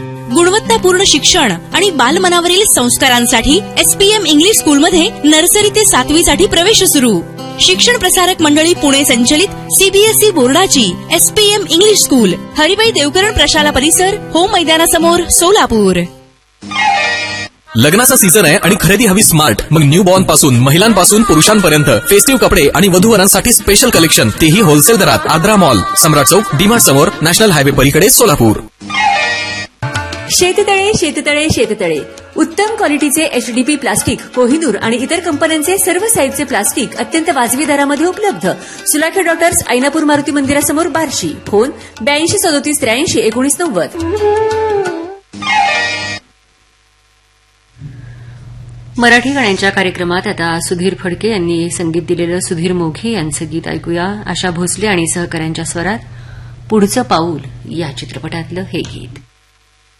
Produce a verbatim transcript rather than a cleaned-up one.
गुणवत्तापूर्ण शिक्षण आणि बालमनावरील संस्कारांसाठी एसपीएम इंग्लिश स्कूलमध्ये नर्सरी ते सातवी साठी प्रवेश सुरू. शिक्षण प्रसारक मंडळी पुणे संचलित सीबीएसई बोर्डाची SPM English school, Haribhai Devkaran प्रशाला परिसर, होम मैदानासमोर, सोलापूर. लग्नाचा सीझन आहे आणि खरेदी हवी स्मार्ट. मग न्यू बॉर्न पासून महिलांपासून पुरुषांपर्यंत फेस्टिव्ह कपडे आणि वधूवरांसाठी स्पेशल कलेक्शन, तेही होलसेल दरात. आद्रा मॉल, सम्राट चौक, डीमार्ट समोर, नॅशनल हायवे पलीकडे, सोलापूर. शेततळे शेततळे शेततळे उत्तम क्वालिटीचे एचडीपी प्लास्टिक, कोहिनूर आणि इतर कंपन्यांचे सर्व साईजचे प्लास्टिक अत्यंत वाजवी दरामध्ये उपलब्ध. सुलाखे डॉक्टर्स, ऐनापूर मारुती मंदिरासमोर, बार्शी. फोन ब्याऐंशी सदोतीस त्र्याऐंशी एकोणीस नव्वद. मराठी गाण्यांच्या कार्यक्रमात आता सुधीर फडके यांनी संगीत दिलेलं सुधीर मोघे यांचं गीत ऐकूया. आशा भोसले आणि सहकाऱ्यांच्या स्वरात पुढचं पाऊल या चित्रपटातलं हे गीत.